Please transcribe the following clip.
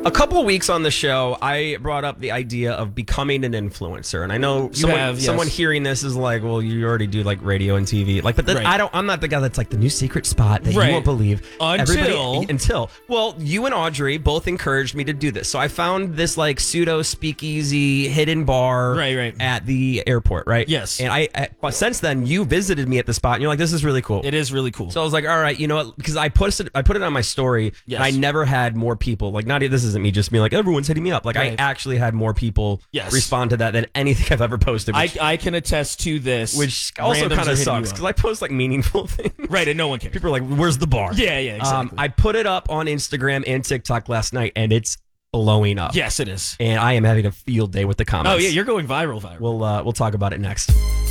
A couple of weeks on the show, I brought up the idea of becoming an influencer, and I know someone hearing this is like, "Well, you already do like radio and TV." Like, but I'm not the guy that's like the new secret spot that you won't believe. Until you and Audrey both encouraged me to do this, so I found this like pseudo speakeasy hidden bar at the airport. Right. Yes. And since then you visited me at the spot, and you're like, "This is really cool." It is really cool. So I was like, "All right, you know what?" Because I put it on my story. Yes. And I never had more people like this isn't me just being like everyone's hitting me up. Like I actually had more people respond to that than anything I've ever posted. I can attest to this, which also kind of sucks because I post like meaningful things, right? And no one cares. People are like, "Where's the bar?" Yeah, exactly. I put it up on Instagram and TikTok last night, and it's blowing up. Yes, it is. And I am having a field day with the comments. Oh yeah, you're going viral. We'll talk about it next.